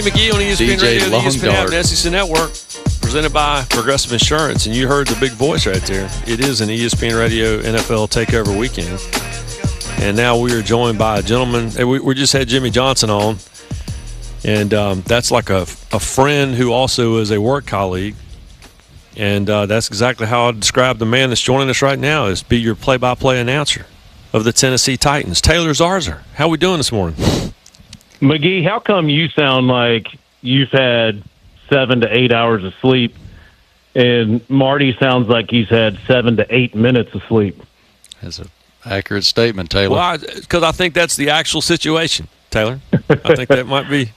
McGee on ESPN DJ Radio, the ESPN app, Longard. and SEC Network, presented by Progressive Insurance. And you heard the big voice right there. It is an ESPN Radio NFL Takeover weekend. And now we are joined by a gentleman. We just had Jimmy Johnson on. And that's like a friend who also is a work colleague. And that's exactly how I describe the man that's joining us right now, is be your play-by-play announcer of the Tennessee Titans. Taylor Zarzour, how we doing this morning? McGee, how come you sound like you've had 7 to 8 hours of sleep, and Marty sounds like he's had 7 to 8 minutes of sleep? That's an accurate statement, Taylor. Well, because I think that's the actual situation, Taylor. I think that might be.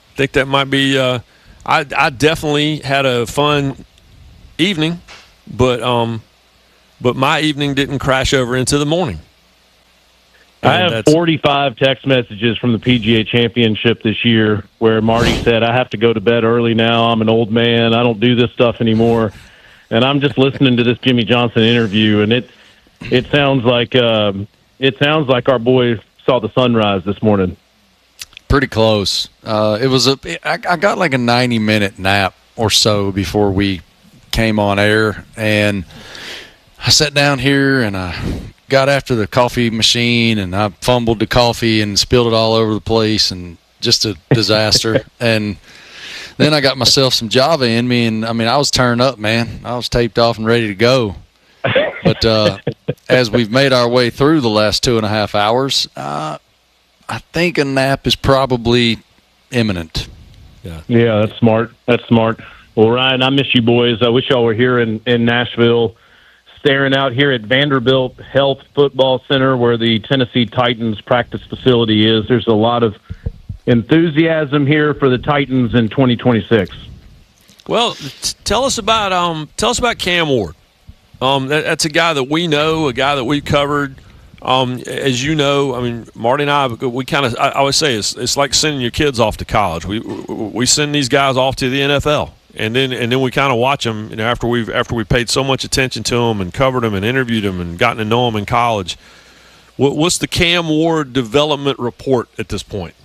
I definitely had a fun evening, but my evening didn't crash over into the morning. I have 45 text messages from the PGA Championship this year where Marty said, I have to go to bed early now. I'm an old man. I don't do this stuff anymore. And I'm just listening to this Jimmy Johnson interview, and it sounds like our boy saw the sunrise this morning. Pretty close. I got like a 90-minute nap or so before we came on air, and I sat down here and I got after the coffee machine, and I fumbled the coffee and spilled it all over the place, and just a disaster. And then I got myself some Java in me, and I was turned up, man. I was taped off and ready to go. But as we've made our way through the last 2.5 hours, I think a nap is probably imminent. Yeah, that's smart. Well, Ryan, I miss you boys. I wish y'all were here in Nashville, staring out here at Vanderbilt Health Football Center, where the Tennessee Titans practice facility is. There's a lot of enthusiasm here for the Titans in 2026. Well, tell us about Cam Ward. That's a guy that we know, a guy that we've covered. As you know, Marty and I always say it's like sending your kids off to college. We send these guys off to the NFL. And then we kind of watch them, after we paid so much attention to them and covered them and interviewed them and gotten to know them in college. What's the Cam Ward development report at this point?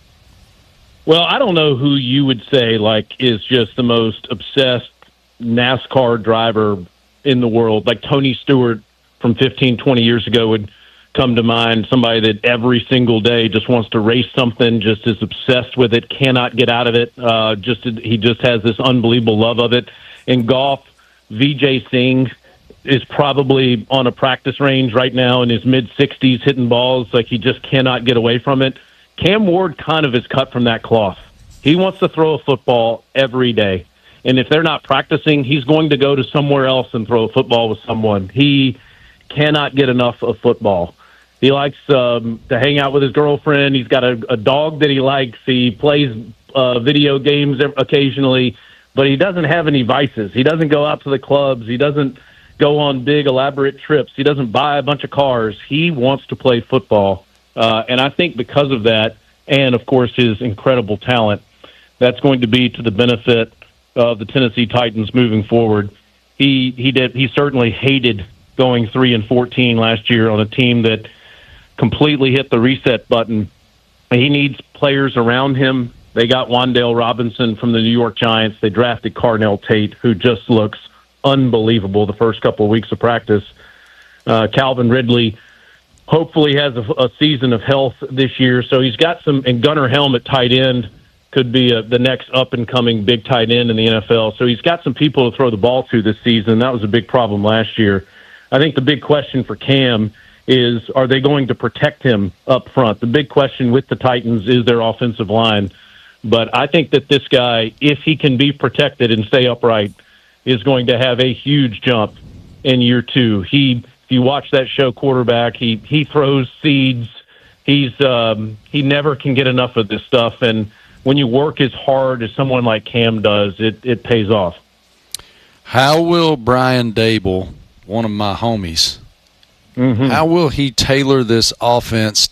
Well, I don't know who you would say is just the most obsessed NASCAR driver in the world. Like Tony Stewart from 15, 20 years ago would come to mind, somebody that every single day just wants to race something, just is obsessed with it, cannot get out of it. He just has this unbelievable love of it. In golf, Vijay Singh is probably on a practice range right now in his mid-60s hitting balls like he just cannot get away from it. Cam Ward kind of is cut from that cloth. He wants to throw a football every day. And if they're not practicing, he's going to go to somewhere else and throw a football with someone. He cannot get enough of football. He likes to hang out with his girlfriend. He's got a dog that he likes. He plays video games occasionally, but he doesn't have any vices. He doesn't go out to the clubs. He doesn't go on big, elaborate trips. He doesn't buy a bunch of cars. He wants to play football. And I think because of that, and, of course, his incredible talent, that's going to be to the benefit of the Tennessee Titans moving forward. He certainly hated going 3-14 last year on a team that completely hit the reset button. He needs players around him. They got Wan'Dale Robinson from the New York Giants. They drafted Carnell Tate, who just looks unbelievable the first couple of weeks of practice. Calvin Ridley hopefully has a season of health this year. So he's got some, and Gunnar Helm at tight end could be the next up-and-coming big tight end in the NFL. So he's got some people to throw the ball to this season. That was a big problem last year. I think the big question for Cam is, are they going to protect him up front? The big question with the Titans is their offensive line. But I think that this guy, if he can be protected and stay upright, is going to have a huge jump in year two. If you watch that show Quarterback, he throws seeds. He never can get enough of this stuff. And when you work as hard as someone like Cam does, it pays off. How will Brian Dable, one of my homies, how will he tailor this offense,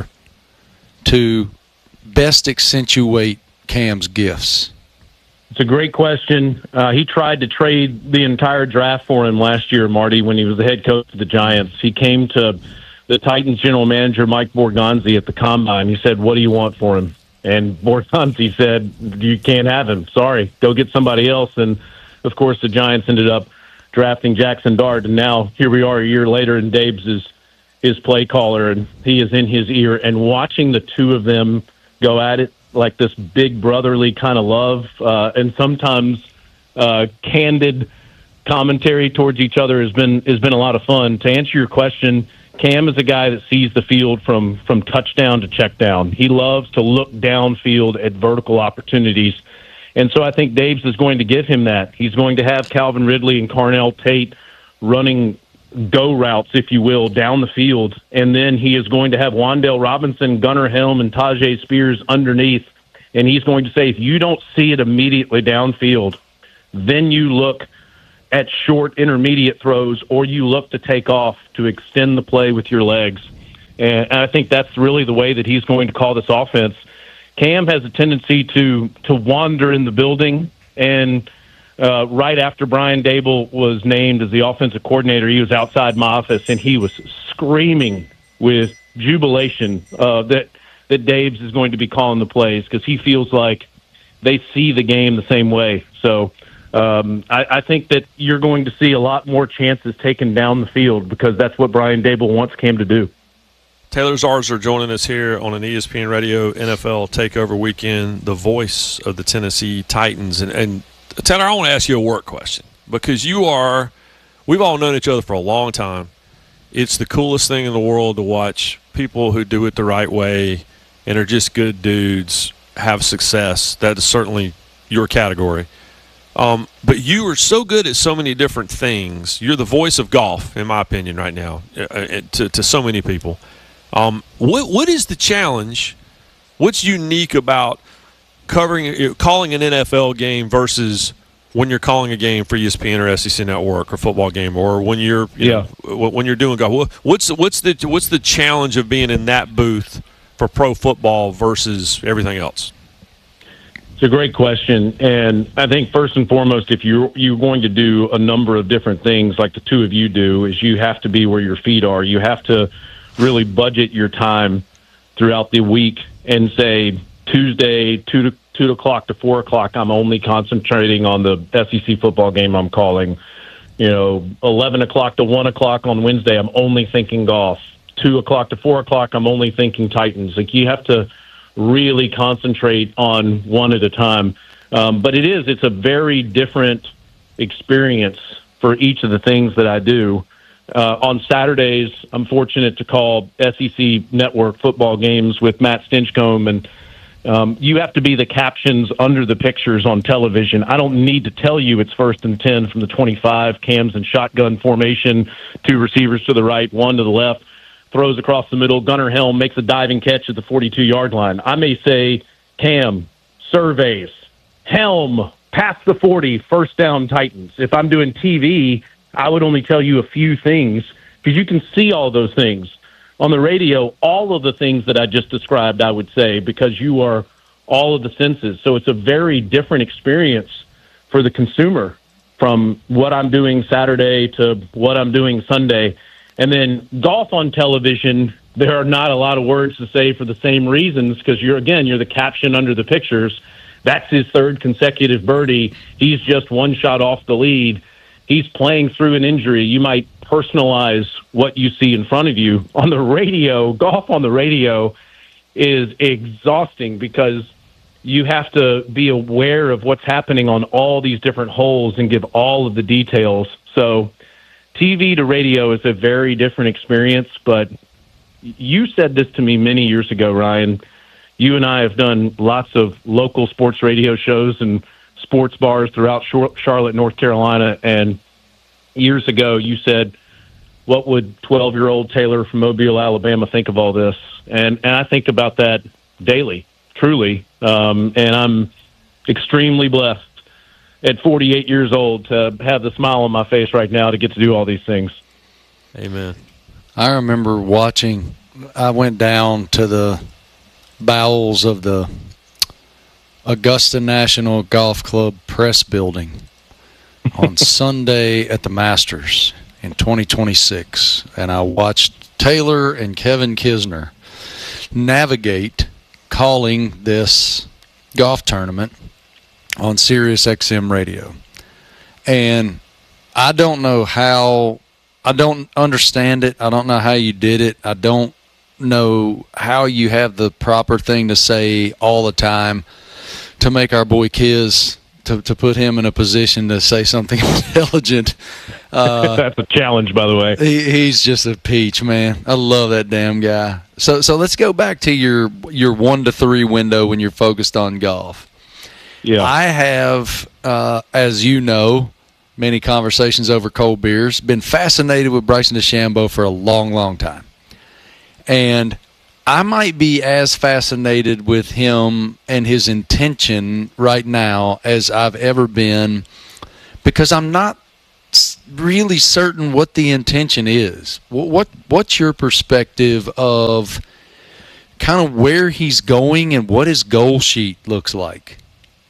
to best accentuate Cam's gifts? It's a great question. He tried to trade the entire draft for him last year, Marty, when he was the head coach of the Giants. He came to the Titans general manager, Mike Borgonzi, at the Combine. He said, what do you want for him? And Bortonzi said, you can't have him. Sorry, go get somebody else. And, of course, the Giants ended up drafting Jackson Dart. And now here we are a year later, and Dabes is his play caller, and he is in his ear. And watching the two of them go at it like this big brotherly kind of love, and sometimes candid commentary towards each other has been a lot of fun. To answer your question, Cam is a guy that sees the field from touchdown to check down. He loves to look downfield at vertical opportunities. And so I think Dabes is going to give him that. He's going to have Calvin Ridley and Carnell Tate running go routes, if you will, down the field. And then he is going to have Wan'Dale Robinson, Gunnar Helm, and Tajay Spears underneath. And he's going to say, if you don't see it immediately downfield, then you look at short intermediate throws, or you look to take off to extend the play with your legs. And I think that's really the way that he's going to call this offense. Cam has a tendency to wander in the building, and right after Brian Dable was named as the offensive coordinator, he was outside my office, and he was screaming with jubilation that Dabes is going to be calling the plays, because he feels like they see the game the same way. So I think that you're going to see a lot more chances taken down the field, because that's what Brian Dable wants Cam to do. Taylor Zarzour joining us here on an ESPN Radio NFL Takeover Weekend, the voice of the Tennessee Titans. And Taylor, I want to ask you a work question, because we've all known each other for a long time. It's the coolest thing in the world to watch people who do it the right way and are just good dudes have success. That is certainly your category. But you are so good at so many different things. You're the voice of golf, in my opinion, right now, to so many people. What is the challenge? What's unique about calling an NFL game versus when you're calling a game for ESPN or SEC Network or football game, or when you're when you're doing golf? What's the challenge of being in that booth for pro football versus everything else? It's a great question, and I think first and foremost, if you're going to do a number of different things like the two of you do, is you have to be where your feet are. You have to really budget your time throughout the week and say Tuesday, 2 o'clock to 4 o'clock, I'm only concentrating on the SEC football game I'm calling. 11 o'clock to 1 o'clock on Wednesday, I'm only thinking golf. 2 o'clock to 4 o'clock, I'm only thinking Titans. Like, you have to really concentrate on one at a time. But it's a very different experience for each of the things that I do. On Saturdays, I'm fortunate to call SEC Network football games with Matt Stinchcomb, and you have to be the captions under the pictures on television. I don't need to tell you it's 1st and 10 from the 25, Cam's in shotgun formation, 2 receivers to the right, 1 to the left, throws across the middle. Gunnar Helm makes a diving catch at the 42-yard line. I may say, Cam, surveys, Helm, past the 40, first down Titans. If I'm doing TV, I would only tell you a few things, because you can see all those things. On the radio, all of the things that I just described, I would say, because you are all of the senses. So it's a very different experience for the consumer from what I'm doing Saturday to what I'm doing Sunday. And then golf on television, there are not a lot of words to say for the same reasons, because you're the caption under the pictures. That's his 3rd consecutive birdie. He's just 1 shot off the lead. He's playing through an injury. You might personalize what you see in front of you. On the radio, golf on the radio is exhausting, because you have to be aware of what's happening on all these different holes and give all of the details. So TV to radio is a very different experience, but you said this to me many years ago, Ryan. You and I have done lots of local sports radio shows and sports bars throughout Charlotte, North Carolina, and years ago you said, what would 12-year-old Taylor from Mobile, Alabama think of all this? And I think about that daily, truly, and I'm extremely blessed at 48 years old to have the smile on my face right now to get to do all these things. Amen. I remember I went down to the bowels of the Augusta National Golf Club press building on Sunday at the Masters in 2026, and I watched Taylor and Kevin Kisner navigate calling this golf tournament on Sirius XM radio. And I don't know how, I don't understand it. I don't know how you did it. I don't know how you have the proper thing to say all the time to make our boy Kiz, to put him in a position to say something intelligent. That's a challenge, by the way. He's just a peach, man. I love that damn guy. So let's go back to your 1 to 3 window when you're focused on golf. Yeah, I have, as you know, many conversations over cold beers, been fascinated with Bryson DeChambeau for a long, long time. And I might be as fascinated with him and his intention right now as I've ever been, because I'm not really certain what the intention is. What's your perspective of kind of where he's going and what his goal sheet looks like?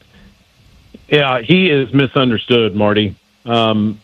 Yeah, he is misunderstood, Marty. I'm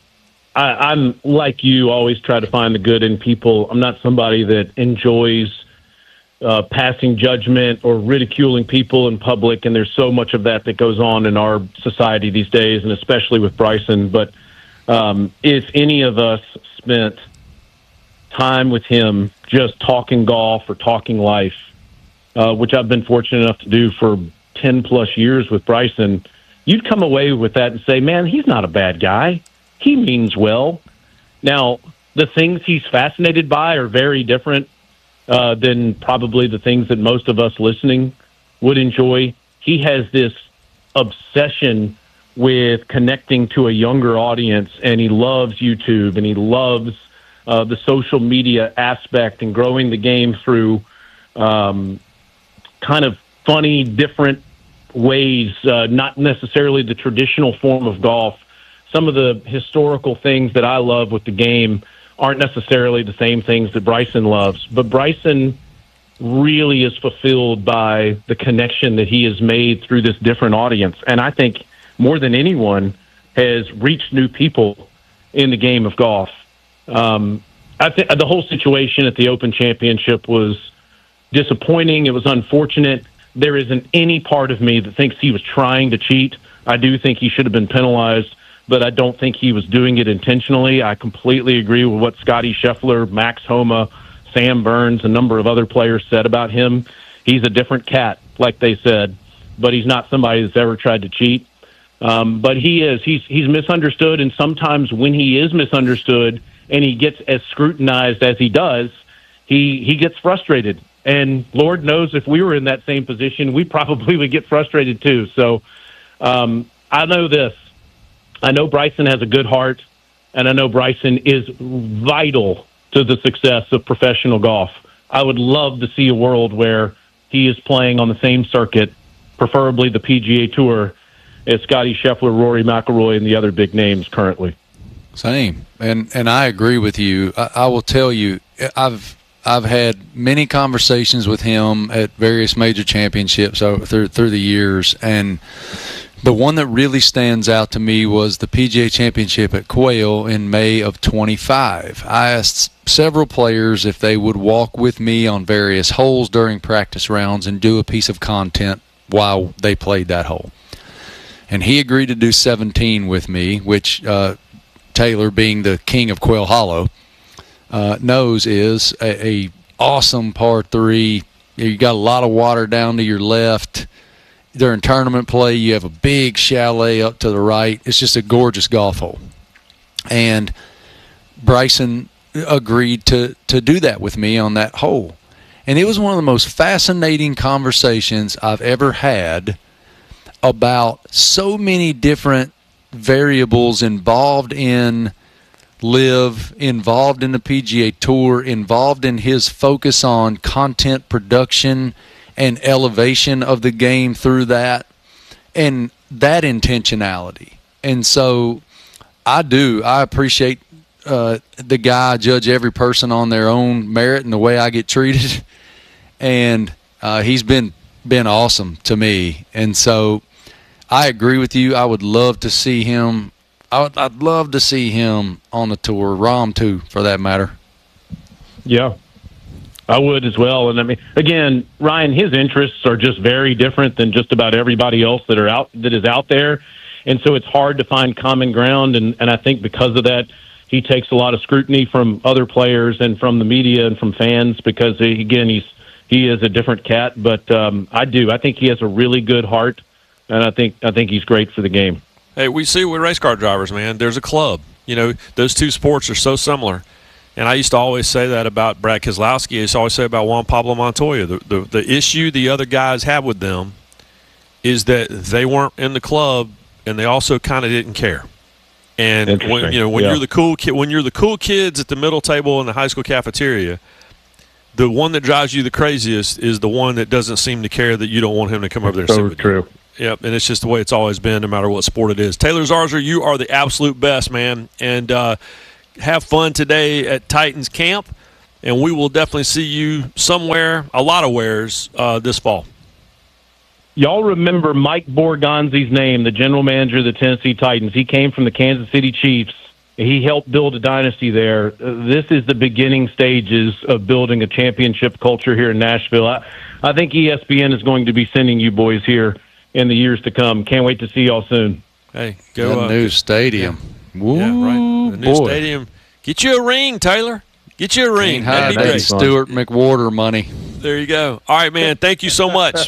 like you, always try to find the good in people. I'm not somebody that enjoys passing judgment or ridiculing people in public, and there's so much of that goes on in our society these days, and especially with Bryson. But if any of us spent time with him just talking golf or talking life, which I've been fortunate enough to do for 10-plus years with Bryson, you'd come away with that and say, man, he's not a bad guy. He means well. Now, the things he's fascinated by are very different than probably the things that most of us listening would enjoy. He has this obsession with connecting to a younger audience, and he loves YouTube, and he loves the social media aspect and growing the game through kind of funny, different ways, not necessarily the traditional form of golf. Some of the historical things that I love with the game aren't necessarily the same things that Bryson loves, but Bryson really is fulfilled by the connection that he has made through this different audience. And I think more than anyone has reached new people in the game of golf. I think the whole situation at the Open Championship was disappointing. It was unfortunate. There isn't any part of me that thinks he was trying to cheat. I do think he should have been penalized, but I don't think he was doing it intentionally. I completely agree with what Scotty Scheffler, Max Homa, Sam Burns, a number of other players said about him. He's a different cat, like they said, but he's not somebody that's ever tried to cheat. But he's misunderstood, and sometimes when he is misunderstood and he gets as scrutinized as he does, he gets frustrated. And Lord knows if we were in that same position, we probably would get frustrated too. So I know this. I know Bryson has a good heart, and I know Bryson is vital to the success of professional golf. I would love to see a world where he is playing on the same circuit, preferably the PGA Tour, as Scotty Scheffler, Rory McIlroy, and the other big names currently. Same, and I agree with you. I will tell you, I've had many conversations with him at various major championships through the years, and the one that really stands out to me was the PGA Championship at Quail in May of 25. I asked several players if they would walk with me on various holes during practice rounds and do a piece of content while they played that hole. And he agreed to do 17 with me, which Taylor, being the king of Quail Hollow, knows is a awesome par 3. You got a lot of water down to your left. During tournament play, you have a big chalet up to the right. It's just a gorgeous golf hole. And Bryson agreed to do that with me on that hole. And it was one of the most fascinating conversations I've ever had about so many different variables involved in LIV, involved in the PGA Tour, involved in his focus on content production and elevation of the game through that, and that intentionality. And so I appreciate the guy. I judge every person on their own merit and the way I get treated, and he's been awesome to me. And so I agree with you. I would love to see him. I'd love to see him on the tour. Rahm too, for that matter. Yeah. I would as well. And I mean, again, Ryan, his interests are just very different than just about everybody else that is out there. And so it's hard to find common ground. And I think because of that, he takes a lot of scrutiny from other players and from the media and from fans because, again, he is a different cat. But I think he has a really good heart, and I think he's great for the game. Hey, we see with race car drivers, man, there's a club. You know, those two sports are so similar. And I used to always say that about Brad Keselowski. I used to always say about Juan Pablo Montoya. The issue the other guys have with them is that they weren't in the club, and they also kind of didn't care. And when you're the cool kid, when you're the cool kids at the middle table in the high school cafeteria, the one that drives you the craziest is the one that doesn't seem to care that you don't want him to come over there and sit with you. Yep, and it's just the way it's always been, no matter what sport it is. Taylor Zarzour, you are the absolute best, man, and have fun today at Titans camp, and we will definitely see you somewhere, a lot of wheres, this fall. Y'all remember Mike Borgonzi's name, the general manager of the Tennessee Titans. He came from the Kansas City Chiefs. He helped build a dynasty there. This is the beginning stages of building a championship culture here in Nashville. I think ESPN is going to be sending you boys here in the years to come. Can't wait to see y'all soon. Hey, go that new stadium. Yeah. Woo, yeah, right. The new stadium. Get you a ring, Taylor. Get you a ring. That'd be great. Stuart McWhorter money. There you go. All right, man. Thank you so much.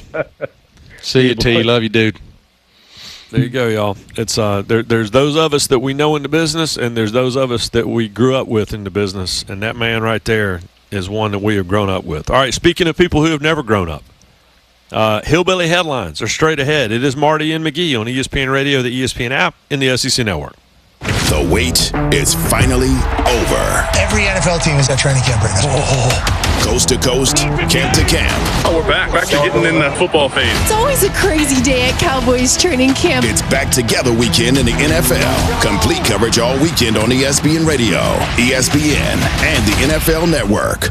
See you, T. Love you, dude. There you go, y'all. It's there's those of us that we know in the business, and there's those of us that we grew up with in the business, and that man right there is one that we have grown up with. All right, speaking of people who have never grown up, Hillbilly Headlines are straight ahead. It is Marty and McGee on ESPN Radio, the ESPN app, and the SEC Network. The wait is finally over. Every NFL team is at training camp right now. Coast to coast, camp to camp. Oh, we're back to getting in the football phase. It's always a crazy day at Cowboys training camp. It's back together weekend in the NFL. Complete coverage all weekend on ESPN Radio, ESPN, and the NFL Network.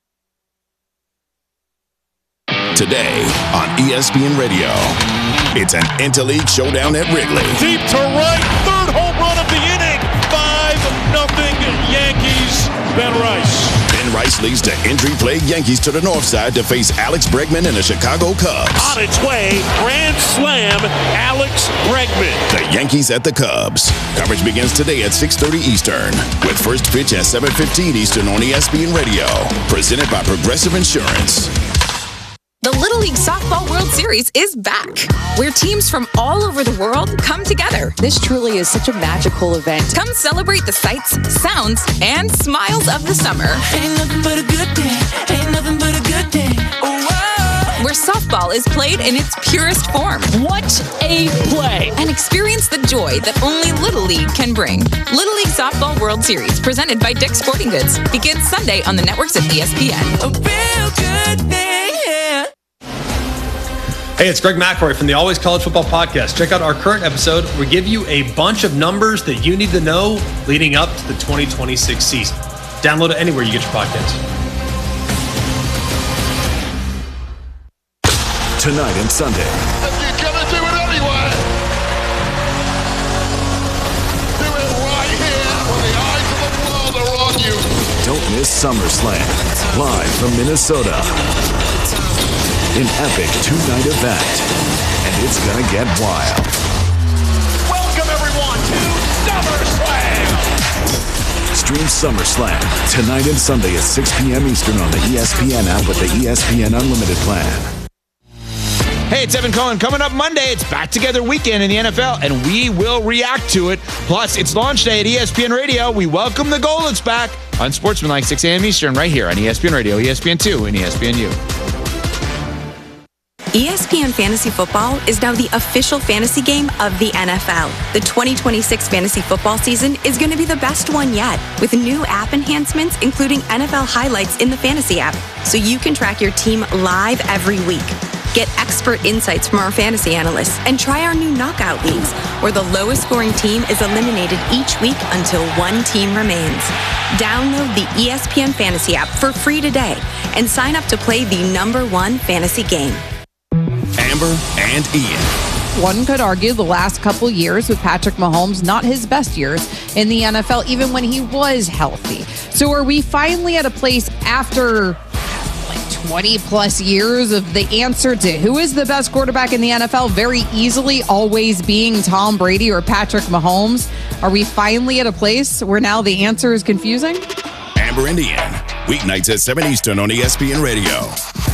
Today on ESPN Radio, it's an interleague showdown at Wrigley. Deep to right, third home run of the inning. 5-0 Yankees. Ben Rice. Ben Rice leads the injury-plagued Yankees to the north side to face Alex Bregman and the Chicago Cubs. On its way, grand slam, Alex Bregman. The Yankees at the Cubs. Coverage begins today at 6:30 Eastern, with first pitch at 7:15 Eastern on ESPN Radio. Presented by Progressive Insurance. The Little League Softball World Series is back, where teams from all over the world come together. This truly is such a magical event. Come celebrate the sights, sounds, and smiles of the summer. Ain't nothing but a good day. Ain't nothing but a good day. Oh, wow. Where softball is played in its purest form. What a play! And experience the joy that only Little League can bring. Little League Softball World Series, presented by Dick's Sporting Goods, begins Sunday on the networks of ESPN. A real good day. Hey, it's Greg McElroy from the Always College Football Podcast. Check out our current episode. We give you a bunch of numbers that you need to know leading up to the 2026 season. Download it anywhere you get your podcasts. Tonight and Sunday. And you're going to do it anyway. Do it right here when the eyes of the world are on you. Don't miss SummerSlam, live from Minnesota. An epic two-night event, and it's gonna get wild. Welcome everyone to SummerSlam. Stream SummerSlam tonight and Sunday at 6 p.m. Eastern on the ESPN app with the ESPN Unlimited plan. Hey, it's Evan Cohen. Coming up Monday, it's Back Together Weekend in the NFL, and we will react to it. Plus, it's launch day at ESPN Radio. We welcome the Golets back on Sportsmanlike 6 a.m. Eastern right here on ESPN Radio, ESPN2, and ESPNU. ESPN Fantasy Football is now the official fantasy game of the NFL. The 2026 fantasy football season is going to be the best one yet, with new app enhancements, including NFL highlights in the fantasy app, so you can track your team live every week. Get expert insights from our fantasy analysts and try our new knockout leagues, where the lowest scoring team is eliminated each week until one team remains. Download the ESPN Fantasy app for free today and sign up to play the #1 fantasy game. Amber and Ian. One could argue the last couple years with Patrick Mahomes, not his best years in the NFL, even when he was healthy. So are we finally at a place after 20 plus years of the answer to who is the best quarterback in the NFL very easily always being Tom Brady or Patrick Mahomes. Are we finally at a place where now the answer is confusing? Amber Indian, weeknights at 7 Eastern on ESPN Radio.